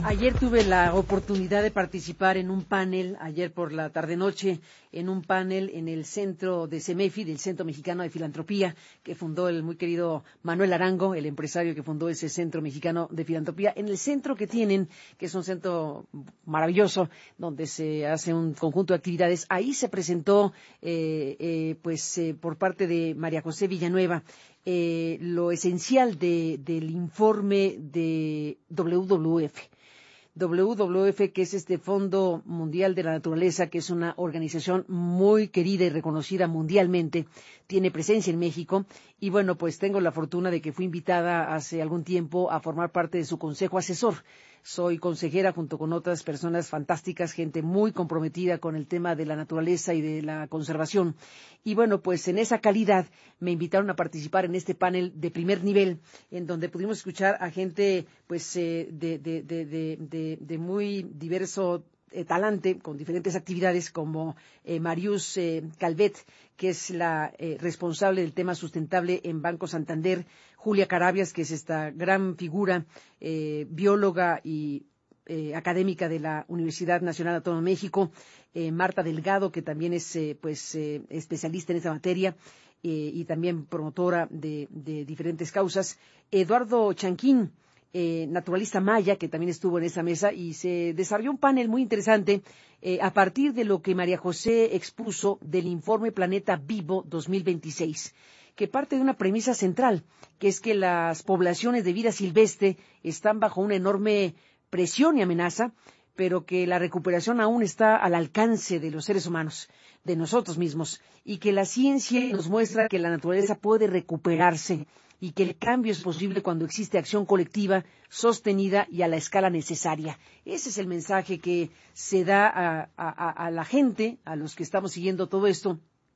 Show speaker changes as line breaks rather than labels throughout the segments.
Ayer tuve la oportunidad de participar en un panel, ayer por la tarde-noche, en un panel en el centro de CEMEFI, del Centro Mexicano de Filantropía, que fundó el muy querido Manuel Arango, el empresario que fundó ese Centro Mexicano de Filantropía, en el centro que tienen, que es un centro maravilloso, donde se hace un conjunto de actividades. Ahí se presentó, por parte de María José Villanueva, lo esencial del informe de WWF. WWF, que es este Fondo Mundial de la Naturaleza, que es una organización muy querida y reconocida mundialmente, tiene presencia en México, y bueno, pues tengo la fortuna de que fui invitada hace algún tiempo a formar parte de su consejo asesor. Soy consejera junto con otras personas fantásticas, gente muy comprometida con el tema de la naturaleza y de la conservación. Y bueno, pues en esa calidad me invitaron a participar en este panel de primer nivel, en donde pudimos escuchar a gente pues de muy diverso talante, con diferentes actividades, como Marius Calvet, que es la responsable del tema sustentable en Banco Santander, Julia Carabias, que es esta gran figura, bióloga y académica de la Universidad Nacional Autónoma de México, Marta Delgado, que también es especialista en esta materia, y también promotora de diferentes causas, Eduardo Chanquín, naturalista maya, que también estuvo en esa mesa, y se desarrolló un panel muy interesante a partir de lo que María José expuso del informe Planeta Vivo 2026, que parte de una premisa central, que es que las poblaciones de vida silvestre están bajo una enorme presión y amenaza, pero que la recuperación aún está al alcance de los seres humanos, de nosotros mismos, y que la ciencia nos muestra que la naturaleza puede recuperarse y que el cambio es posible cuando existe acción colectiva, sostenida y a la escala necesaria. Ese es el mensaje que se da a la gente, a los que estamos siguiendo todo esto.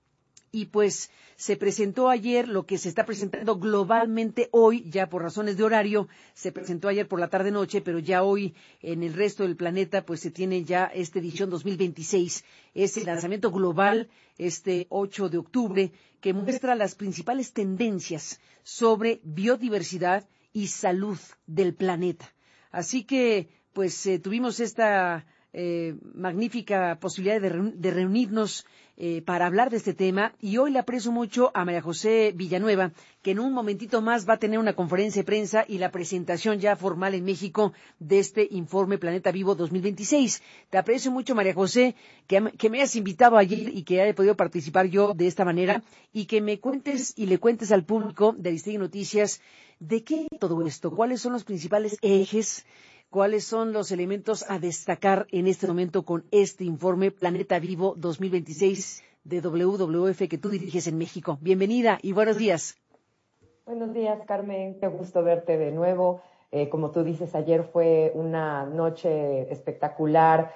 Y pues se presentó ayer lo que se está presentando globalmente hoy, ya por razones de horario, se presentó ayer por la tarde-noche, pero ya hoy en el resto del planeta pues se tiene ya esta edición 2026. Es el lanzamiento global este 8 de octubre, que muestra las principales tendencias sobre biodiversidad y salud del planeta. Así que pues tuvimos esta magnífica posibilidad de reunirnos para hablar de este tema, y hoy le aprecio mucho a María José Villanueva, que en un momentito más va a tener una conferencia de prensa y la presentación ya formal en México de este informe Planeta Vivo 2026. Te aprecio mucho, María José, que me hayas invitado ayer y que haya podido participar yo de esta manera, y que me cuentes y le cuentes al público de Aristegui Noticias de qué todo esto, cuáles son los principales ejes, ¿cuáles son los elementos a destacar en este momento con este informe Planeta Vivo 2026 de WWF que tú diriges en México? Bienvenida y buenos días.
Buenos días, Carmen. Qué gusto verte de nuevo. Como tú dices, ayer fue una noche espectacular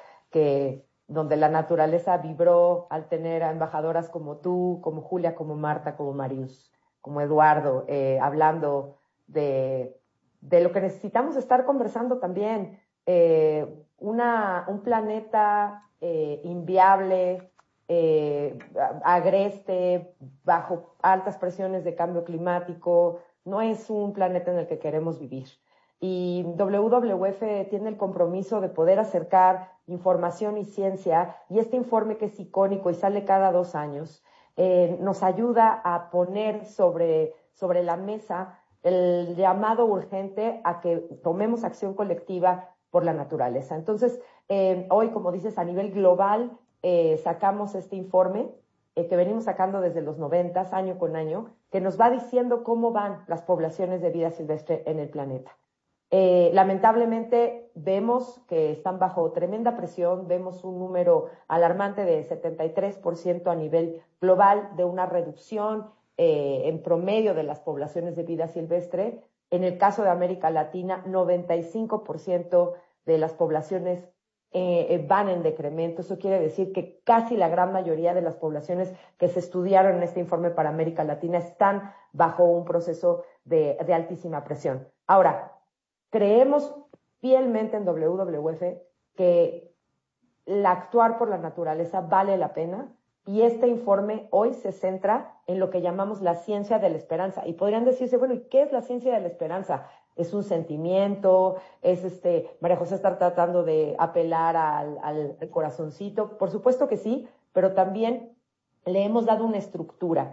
donde la naturaleza vibró al tener a embajadoras como tú, como Julia, como Marta, como Marius, como Eduardo, hablando de lo que necesitamos estar conversando también. Un planeta inviable, agreste, bajo altas presiones de cambio climático, no es un planeta en el que queremos vivir. Y WWF tiene el compromiso de poder acercar información y ciencia, y este informe, que es icónico y sale cada 2 años, nos ayuda a poner sobre la mesa el llamado urgente a que tomemos acción colectiva por la naturaleza. Entonces, hoy, como dices, a nivel global, sacamos este informe que venimos sacando desde los 90, año con año, que nos va diciendo cómo van las poblaciones de vida silvestre en el planeta. Lamentablemente vemos que están bajo tremenda presión, vemos un número alarmante de 73% a nivel global de una reducción en promedio de las poblaciones de vida silvestre. En el caso de América Latina, 95% de las poblaciones van en decremento. Eso quiere decir que casi la gran mayoría de las poblaciones que se estudiaron en este informe para América Latina están bajo un proceso de altísima presión. Ahora, creemos fielmente en WWF que actuar por la naturaleza vale la pena, y este informe hoy se centra en lo que llamamos la ciencia de la esperanza. Y podrían decirse, bueno, ¿y qué es la ciencia de la esperanza? es un sentimiento, es María José está tratando de apelar al corazoncito. Por supuesto que sí, pero también le hemos dado una estructura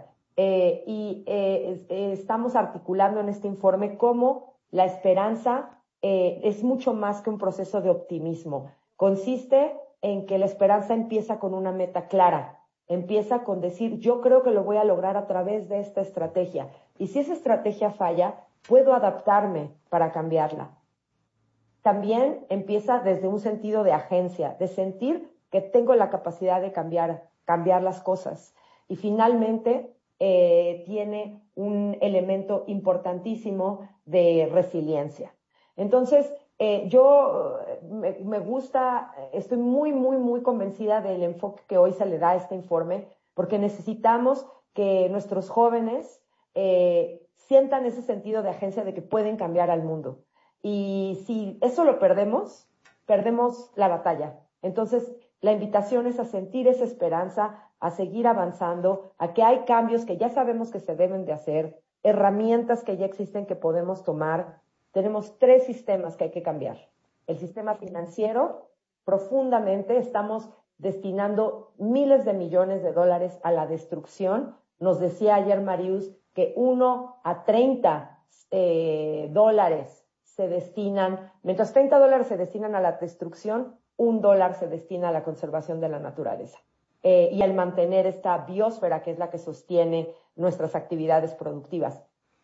estamos articulando en este informe cómo la esperanza es mucho más que un proceso de optimismo. Consiste en que la esperanza empieza con una meta clara, empieza con decir, yo creo que lo voy a lograr a través de esta estrategia. Y si esa estrategia falla, puedo adaptarme para cambiarla. También empieza desde un sentido de agencia, de sentir que tengo la capacidad de cambiar las cosas. Y finalmente, tiene un elemento importantísimo de resiliencia. Entonces, yo me gusta, estoy muy, muy, muy convencida del enfoque que hoy se le da a este informe, porque necesitamos que nuestros jóvenes sientan ese sentido de agencia de que pueden cambiar al mundo. Y si eso lo perdemos la batalla. Entonces, la invitación es a sentir esa esperanza, a seguir avanzando, a que hay cambios que ya sabemos que se deben de hacer, herramientas que ya existen que podemos tomar. Tenemos 3 sistemas que hay que cambiar. El sistema financiero, profundamente, estamos destinando miles de millones de dólares a la destrucción. Nos decía ayer Marius que 1 a 30 dólares se destinan, mientras $30 se destinan a la destrucción, $1 se destina a la conservación de la naturaleza y al mantener esta biosfera que es la que sostiene nuestras actividades productivas.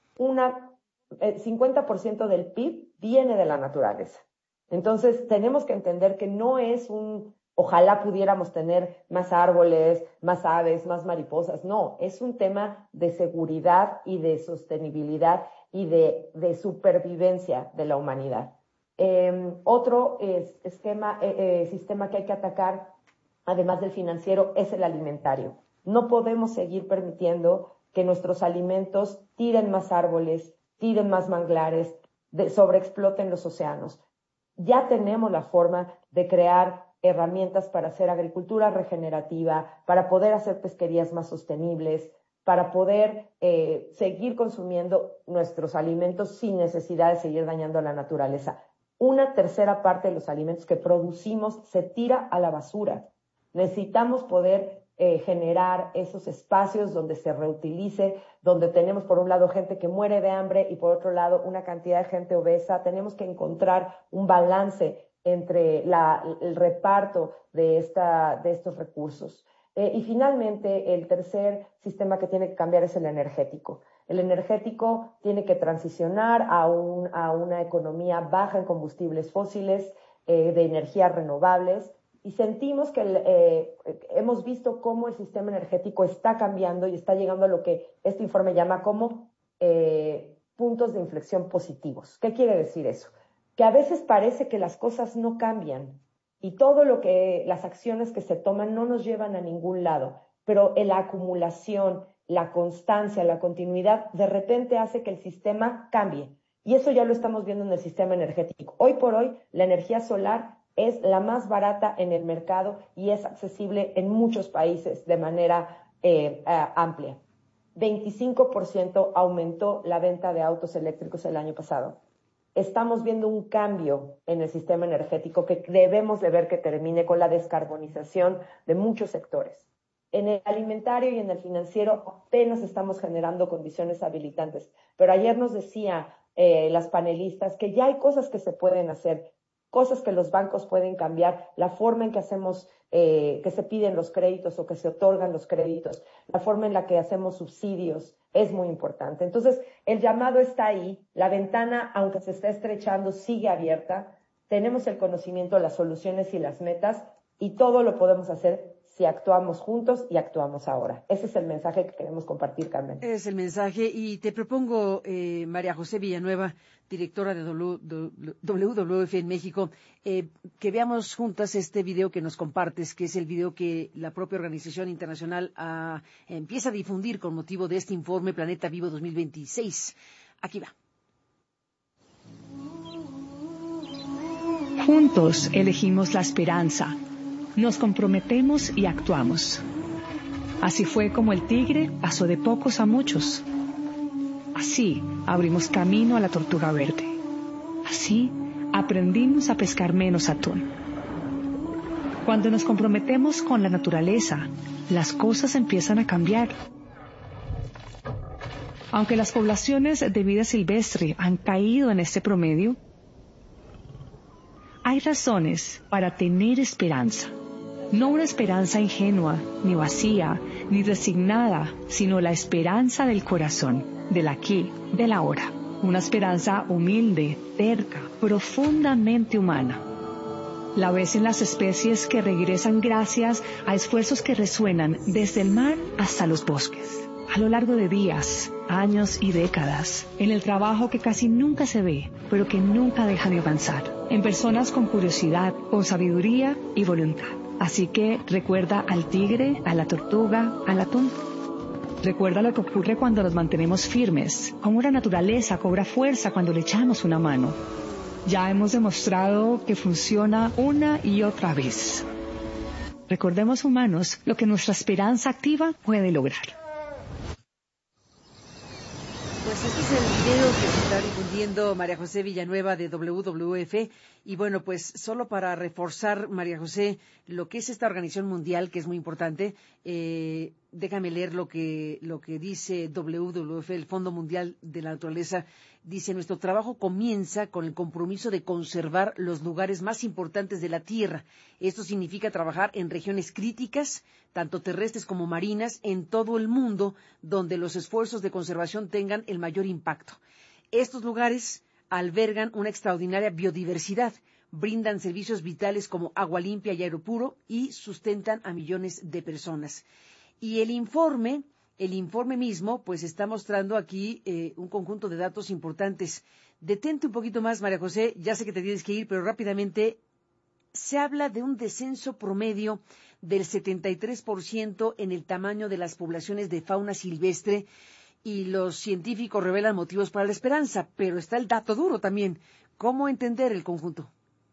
50% del PIB viene de la naturaleza. Entonces tenemos que entender que no es ojalá pudiéramos tener más árboles, más aves, más mariposas. No, es un tema de seguridad y de sostenibilidad y de supervivencia de la humanidad. Otro sistema que hay que atacar, además del financiero, es el alimentario. No podemos seguir permitiendo que nuestros alimentos tiren más árboles, tiren más manglares, sobreexploten los océanos. Ya tenemos la forma de crear herramientas para hacer agricultura regenerativa, para poder hacer pesquerías más sostenibles, para poder seguir consumiendo nuestros alimentos sin necesidad de seguir dañando a la naturaleza. 1/3 parte de los alimentos que producimos se tira a la basura. Necesitamos poder generar esos espacios donde se reutilice, donde tenemos por un lado gente que muere de hambre y por otro lado una cantidad de gente obesa. Tenemos que encontrar un balance entre el reparto de estos recursos. Y finalmente, el tercer sistema que tiene que cambiar es el energético. El energético tiene que transicionar a una economía baja en combustibles fósiles, de energías renovables, y sentimos que hemos visto cómo el sistema energético está cambiando y está llegando a lo que este informe llama como puntos de inflexión positivos. ¿Qué quiere decir eso? Que a veces parece que las cosas no cambian y las acciones que se toman no nos llevan a ningún lado, pero la acumulación, la constancia, la continuidad, de repente hace que el sistema cambie. Y eso ya lo estamos viendo en el sistema energético. Hoy por hoy, la energía solar es la más barata en el mercado y es accesible en muchos países de manera amplia. 25% aumentó la venta de autos eléctricos el año pasado. Estamos viendo un cambio en el sistema energético que debemos de ver que termine con la descarbonización de muchos sectores. En el alimentario y en el financiero apenas estamos generando condiciones habilitantes. Pero ayer nos decía las panelistas que ya hay cosas que se pueden hacer, cosas que los bancos pueden cambiar, la forma en que hacemos, que se piden los créditos o que se otorgan los créditos, la forma en la que hacemos subsidios, es muy importante. Entonces, el llamado está ahí, la ventana, aunque se está estrechando, sigue abierta, tenemos el conocimiento, las soluciones y las metas, y todo lo podemos hacer si actuamos juntos y actuamos ahora. Ese es el mensaje que queremos compartir, Carmen.
Es el mensaje, y te propongo, María José Villanueva, directora de WWF en México, que veamos juntas este video que nos compartes, que es el video que la propia organización internacional empieza a difundir con motivo de este informe Planeta Vivo 2026. Aquí va.
Juntos elegimos la esperanza. Nos comprometemos y actuamos. Así fue como el tigre pasó de pocos a muchos. Así abrimos camino a la tortuga verde. así aprendimos a pescar menos atún. Cuando nos comprometemos con la naturaleza, las cosas empiezan a cambiar. Aunque las poblaciones de vida silvestre han caído en este promedio, hay razones para tener esperanza. No una esperanza ingenua, ni vacía, ni resignada, sino la esperanza del corazón, del aquí, del ahora. Una esperanza humilde, terca, profundamente humana. La ves en las especies que regresan gracias a esfuerzos que resuenan desde el mar hasta los bosques, a lo largo de días, años y décadas, en el trabajo que casi nunca se ve, pero que nunca deja de avanzar, en personas con curiosidad, con sabiduría y voluntad. Así que recuerda al tigre, a la tortuga, al atún. Recuerda lo que ocurre cuando nos mantenemos firmes, cómo la naturaleza cobra fuerza cuando le echamos una mano. Ya hemos demostrado que funciona una y otra vez. Recordemos, humanos, lo que nuestra esperanza activa puede lograr.
Pues este es el video que se está difundiendo María José Villanueva de WWF. Y bueno, pues solo para reforzar, María José, lo que es esta organización mundial, que es muy importante, déjame leer lo que dice WWF, el Fondo Mundial de la Naturaleza. Dice: nuestro trabajo comienza con el compromiso de conservar los lugares más importantes de la Tierra. Esto significa trabajar en regiones críticas, tanto terrestres como marinas, en todo el mundo, donde los esfuerzos de conservación tengan el mayor impacto. Estos lugares albergan una extraordinaria biodiversidad, brindan servicios vitales como agua limpia y aire puro y sustentan a millones de personas. Y el informe mismo, pues está mostrando aquí un conjunto de datos importantes. Detente un poquito más, María José, ya sé que te tienes que ir, pero rápidamente. Se habla de un descenso promedio del 73% en el tamaño de las poblaciones de fauna silvestre, y los científicos revelan motivos para la esperanza, pero está el dato duro también. ¿Cómo entender el conjunto?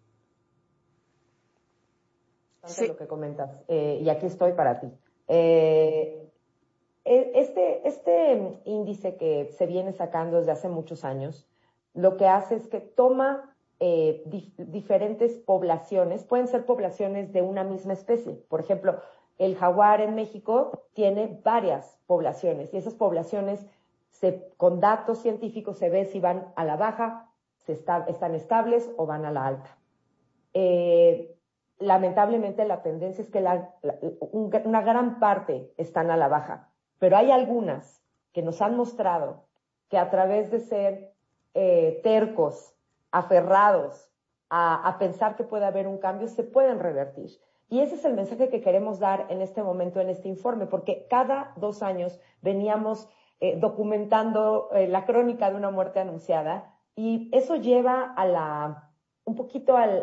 Sí. Lo que comentas, y aquí estoy para ti. Este índice que se viene sacando desde hace muchos años, lo que hace es que toma diferentes poblaciones, pueden ser poblaciones de una misma especie. Por ejemplo, el jaguar en México tiene varias poblaciones, y esas poblaciones, con datos científicos, se ve si van a la baja, están estables o van a la alta. Lamentablemente la tendencia es que una gran parte están a la baja, pero hay algunas que nos han mostrado que a través de ser tercos, aferrados a pensar que puede haber un cambio, se pueden revertir. Y ese es el mensaje que queremos dar en este momento, en este informe, porque cada 2 años veníamos documentando la crónica de una muerte anunciada, y eso lleva un poquito al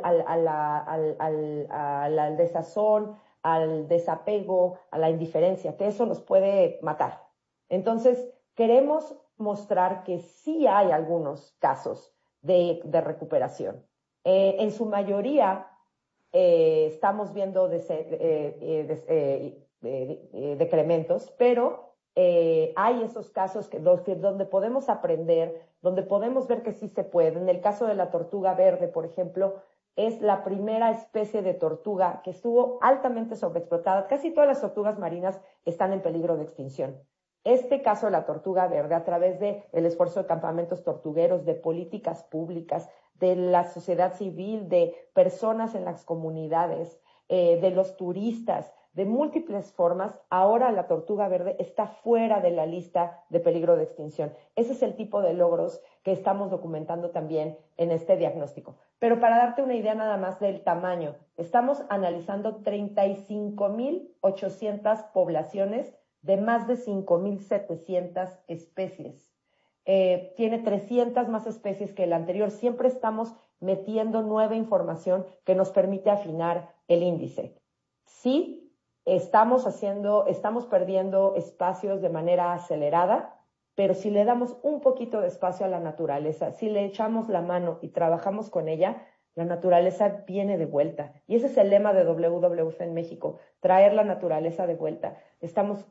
desazón, al desapego, a la indiferencia, que eso nos puede matar. Entonces, queremos mostrar que sí hay algunos casos de recuperación. En su mayoría, estamos viendo decrementos, pero hay esos casos donde podemos aprender, donde podemos ver que sí se puede. En el caso de la tortuga verde, por ejemplo, es la primera especie de tortuga que estuvo altamente sobreexplotada. Casi todas las tortugas marinas están en peligro de extinción. Este caso de la tortuga verde, a través del esfuerzo de campamentos tortugueros, de políticas públicas, de la sociedad civil, de personas en las comunidades, de los turistas, de múltiples formas, ahora la tortuga verde está fuera de la lista de peligro de extinción. Ese es el tipo de logros que estamos documentando también en este diagnóstico. Pero para darte una idea nada más del tamaño, estamos analizando 35,800 poblaciones de más de 5,700 especies. Tiene 300 más especies que el anterior. Siempre estamos metiendo nueva información que nos permite afinar el índice. Sí, estamos perdiendo espacios de manera acelerada, pero si le damos un poquito de espacio a la naturaleza, si le echamos la mano y trabajamos con ella, la naturaleza viene de vuelta. Y ese es el lema de WWF en México, traer la naturaleza de vuelta. Estamos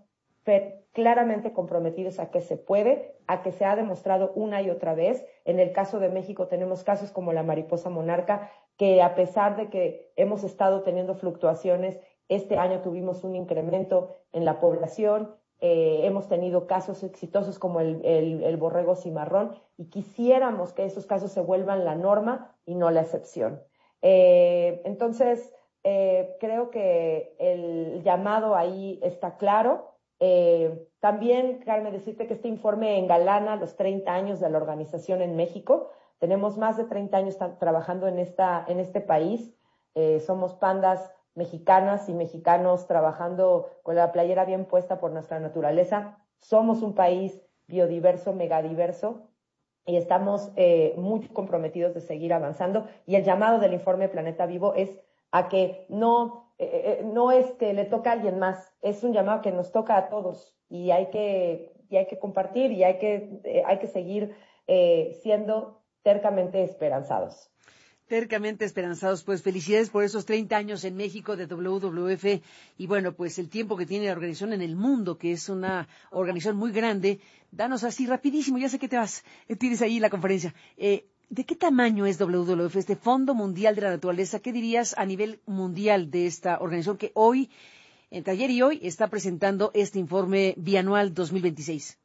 claramente comprometidos a que se puede, a que se ha demostrado una y otra vez. En el caso de México tenemos casos como la mariposa monarca, que a pesar de que hemos estado teniendo fluctuaciones, este año tuvimos un incremento en la población. Hemos tenido casos exitosos como el borrego cimarrón, y quisiéramos que esos casos se vuelvan la norma y no la excepción. Entonces, creo que el llamado ahí está claro. También, Carmen, decirte que este informe engalana los 30 años de la organización en México. Tenemos más de 30 años trabajando en este país. Somos pandas mexicanas y mexicanos trabajando con la playera bien puesta por nuestra naturaleza. Somos un país biodiverso, megadiverso, y estamos muy comprometidos de seguir avanzando. Y el llamado del informe Planeta Vivo es a que no es que le toca a alguien más, es un llamado que nos toca a todos, y hay que compartir, y hay que seguir siendo tercamente esperanzados.
Tercamente esperanzados. Pues felicidades por esos 30 años en México de WWF, y bueno, pues el tiempo que tiene la organización en el mundo, que es una organización muy grande. Danos así rapidísimo, ya sé que tienes ahí la conferencia. ¿De qué tamaño es WWF, este Fondo Mundial de la Naturaleza? ¿Qué dirías a nivel mundial de esta organización que hoy, entre ayer y hoy, está presentando este informe bianual 2026?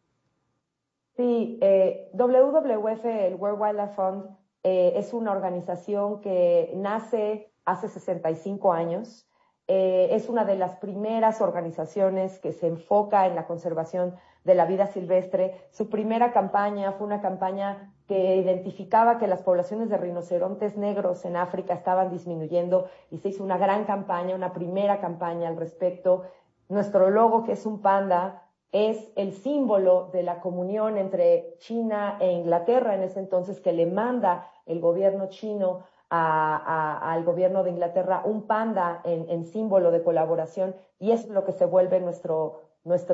Sí, WWF, el World Wildlife Fund, es una organización que nace hace 65 años. Es una de las primeras organizaciones que se enfoca en la conservación de la vida silvestre. Su primera campaña fue una campaña que identificaba que las poblaciones de rinocerontes negros en África estaban disminuyendo, y se hizo una gran campaña, una primera campaña al respecto. Nuestro logo, que es un panda, es el símbolo de la comunión entre China e Inglaterra en ese entonces, que le manda el gobierno chino al gobierno de Inglaterra un panda en símbolo de colaboración, y es lo que se vuelve nuestro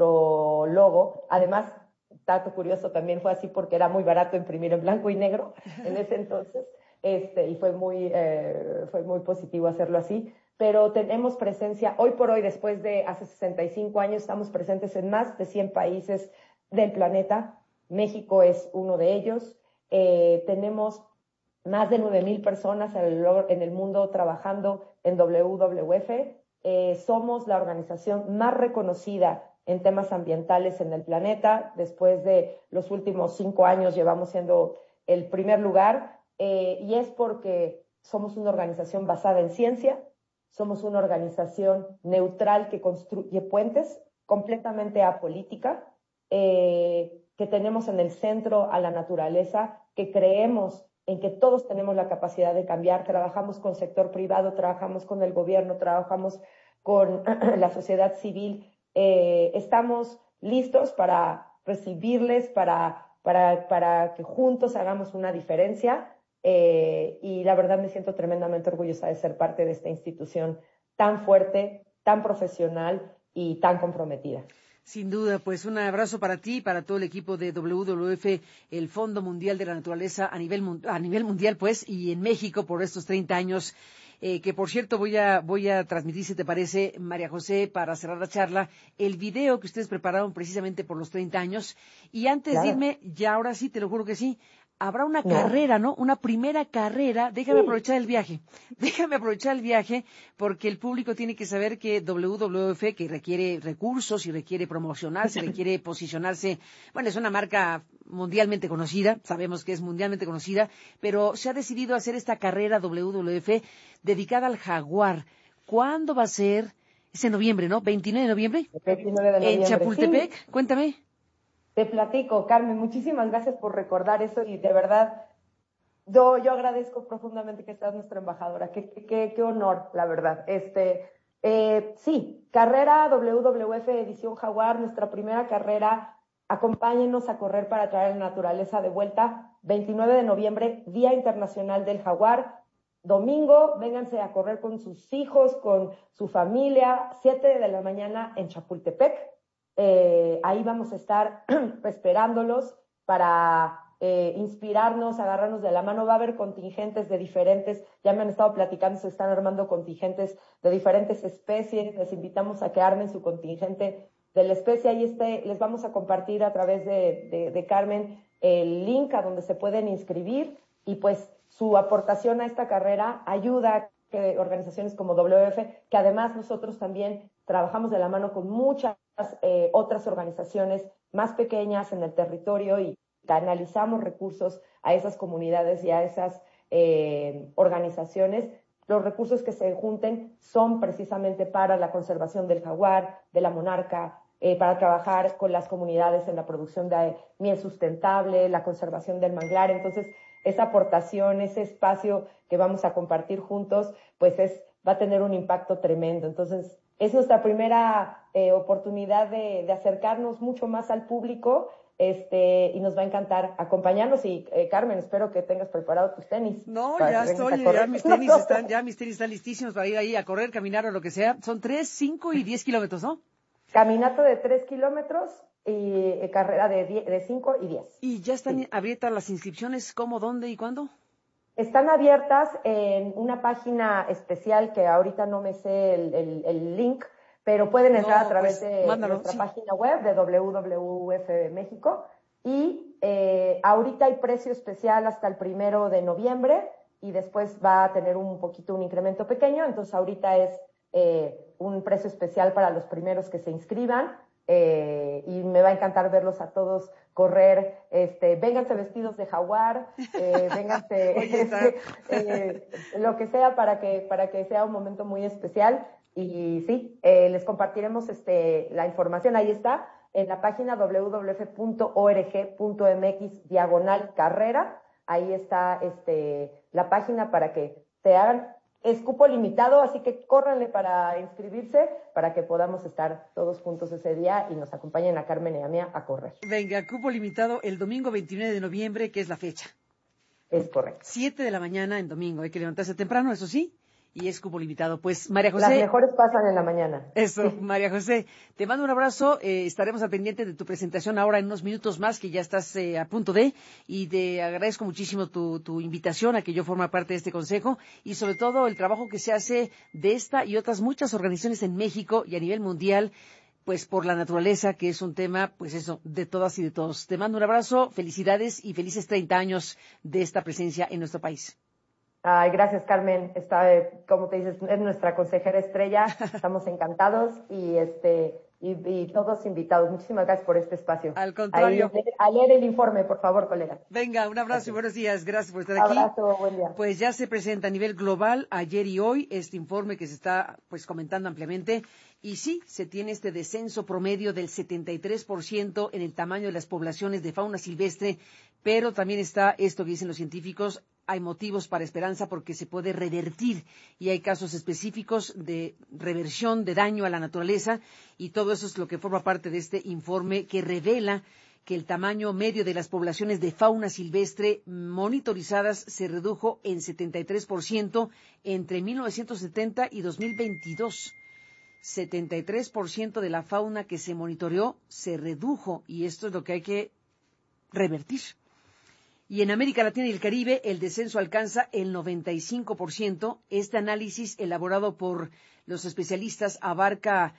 logo. Además, dato curioso, también fue así porque era muy barato imprimir en blanco y negro en ese entonces, y fue muy positivo hacerlo así. Pero tenemos presencia, hoy por hoy, después de hace 65 años, estamos presentes en más de 100 países del planeta. México es uno de ellos. Tenemos más de 9,000 personas en el mundo trabajando en WWF. Somos la organización más reconocida en temas ambientales en el planeta. Después de los últimos 5 años llevamos siendo el primer lugar, y es porque somos una organización basada en ciencia. Somos una organización neutral que construye puentes, completamente apolítica, que tenemos en el centro a la naturaleza, que creemos en que todos tenemos la capacidad de cambiar. Trabajamos con sector privado, trabajamos con el gobierno, trabajamos con la sociedad civil. Estamos listos para recibirles, para que juntos hagamos una diferencia. Y la verdad me siento tremendamente orgullosa de ser parte de esta institución tan fuerte, tan profesional y tan comprometida.
Sin duda, pues un abrazo para ti y para todo el equipo de WWF, el Fondo Mundial de la Naturaleza a nivel mundial, pues, y en México por estos 30 años. Que por cierto voy a transmitir, si te parece, María José, para cerrar la charla, el video que ustedes prepararon precisamente por los 30 años. Y antes de irme, ya ahora sí, te lo juro que sí, habrá una carrera, ¿no? Una primera carrera. Déjame aprovechar el viaje, porque el público tiene que saber que WWF, que requiere recursos y requiere promocionarse, requiere posicionarse. Bueno, es una marca mundialmente conocida, sabemos que es mundialmente conocida, pero se ha decidido hacer esta carrera WWF dedicada al jaguar. ¿Cuándo va a ser? Es en noviembre, ¿no? 29 de noviembre.
29 de noviembre.
En Chapultepec, sí. Cuéntame.
Te platico, Carmen, muchísimas gracias por recordar eso, y de verdad yo agradezco profundamente que seas nuestra embajadora. Qué honor, la verdad. Sí, carrera WWF Edición Jaguar, nuestra primera carrera. Acompáñenos a correr para traer la naturaleza de vuelta. 29 de noviembre, Día Internacional del Jaguar. Domingo, vénganse a correr con sus hijos, con su familia, 7 de la mañana en Chapultepec. Ahí vamos a estar esperándolos para inspirarnos, agarrarnos de la mano. Va a haber contingentes de diferentes, ya me han estado platicando, se están armando contingentes de diferentes especies. Les invitamos a que armen su contingente la especie. Ahí les vamos a compartir a través de Carmen el link a donde se pueden inscribir, y pues su aportación a esta carrera ayuda a que organizaciones como WWF, que además nosotros también trabajamos de la mano con muchas otras organizaciones más pequeñas en el territorio, y canalizamos recursos a esas comunidades y a esas organizaciones. Los recursos que se junten son precisamente para la conservación del jaguar, de la monarca, para trabajar con las comunidades en la producción de miel sustentable, la conservación del manglar. Entonces, esa aportación, ese espacio que vamos a compartir juntos, pues va a tener un impacto tremendo. Entonces, es nuestra primera oportunidad de acercarnos mucho más al público, y nos va a encantar acompañarnos. Y Carmen, espero que tengas preparado tus tenis.
No, ya estoy, ya mis tenis están listísimos para ir ahí a correr, caminar o lo que sea. Son 3, 5 y 10 kilómetros, ¿no?
Caminato de 3 kilómetros y carrera de 5 y 10.
¿Y ya están abiertas las inscripciones? ¿Cómo, dónde y cuándo?
Están abiertas en una página especial que ahorita no me sé el link, pero pueden entrar a través de nuestra página web de WWF México. Y ahorita hay precio especial hasta el 1 de noviembre, y después va a tener un incremento pequeño. Entonces ahorita es un precio especial para los primeros que se inscriban, y me va a encantar verlos a todos correr. Vénganse vestidos de jaguar, vénganse lo que sea para que sea un momento muy especial. Y sí, les compartiremos la información. Ahí está, en la página www.org.mx/carrera. Ahí está la página para que se hagan. Es cupo limitado, así que córranle para inscribirse, para que podamos estar todos juntos ese día y nos acompañen a Carmen y a mí a correr.
Venga, cupo limitado el domingo 29 de noviembre, que es la fecha.
Es correcto.
7 de la mañana en domingo. Hay que levantarse temprano, eso sí, y es cupo limitado. Pues, María José.
Las mejores pasan en la mañana.
Eso, María José. Te mando un abrazo. Estaremos al pendiente de tu presentación ahora en unos minutos más, que ya estás a punto de. Y te agradezco muchísimo tu invitación a que yo forme parte de este consejo. Y sobre todo el trabajo que se hace de esta y otras muchas organizaciones en México y a nivel mundial, pues por la naturaleza, que es un tema, pues eso, de todas y de todos. Te mando un abrazo, felicidades y felices 30 años de esta presencia en nuestro país.
Ay, gracias, Carmen. Como te dices, es nuestra consejera estrella. Estamos encantados y todos invitados. Muchísimas gracias por este espacio.
Al contrario.
A leer el informe, por favor, colegas.
Venga, un abrazo y buenos días. Gracias por estar aquí.
Abrazo, buen día.
Pues ya se presenta a nivel global ayer y hoy este informe que se está comentando ampliamente. Y sí, se tiene este descenso promedio del 73% en el tamaño de las poblaciones de fauna silvestre, pero también está esto que dicen los científicos: hay motivos para esperanza porque se puede revertir y hay casos específicos de reversión de daño a la naturaleza, y todo eso es lo que forma parte de este informe que revela que el tamaño medio de las poblaciones de fauna silvestre monitorizadas se redujo en 73% entre 1970 y 2022. 73% de la fauna que se monitoreó se redujo, y esto es lo que hay que revertir. Y en América Latina y el Caribe el descenso alcanza el 95%. Este análisis, elaborado por los especialistas, abarca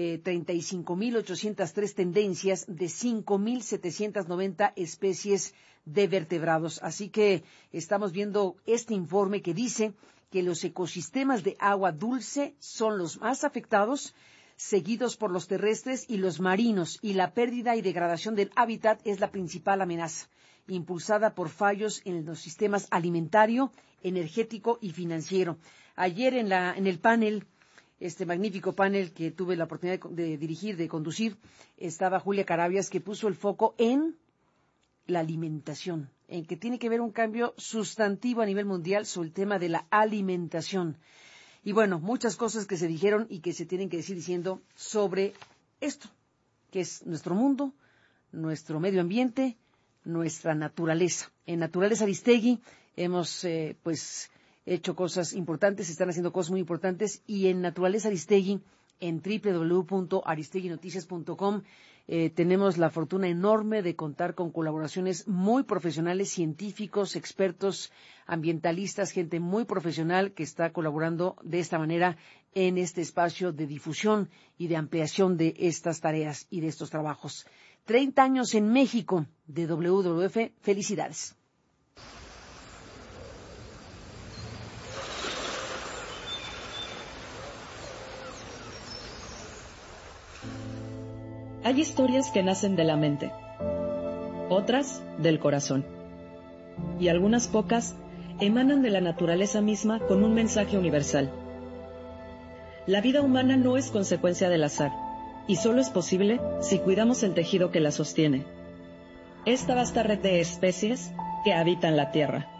35.803 tendencias de 5.790 especies de vertebrados. Así que estamos viendo este informe que dice que los ecosistemas de agua dulce son los más afectados, seguidos por los terrestres y los marinos, y la pérdida y degradación del hábitat es la principal amenaza, impulsada por fallos en los sistemas alimentario, energético y financiero. Ayer en el panel, este magnífico panel que tuve la oportunidad de dirigir, de conducir, estaba Julia Carabias, que puso el foco en la alimentación, en que tiene que haber un cambio sustantivo a nivel mundial sobre el tema de la alimentación. Y bueno, muchas cosas que se dijeron y que se tienen que seguir diciendo sobre esto, que es nuestro mundo, nuestro medio ambiente, nuestra naturaleza. En Naturaleza Aristegui hemos hecho cosas importantes, se están haciendo cosas muy importantes, y en Naturaleza Aristegui en www.aristeguinoticias.com. Tenemos la fortuna enorme de contar con colaboraciones muy profesionales, científicos, expertos, ambientalistas, gente muy profesional que está colaborando de esta manera en este espacio de difusión y de ampliación de estas tareas y de estos trabajos. 30 años en México de WWF. Felicidades.
Hay historias que nacen de la mente, otras del corazón, y algunas pocas emanan de la naturaleza misma con un mensaje universal. La vida humana no es consecuencia del azar, y solo es posible si cuidamos el tejido que la sostiene. Esta vasta red de especies que habitan la Tierra.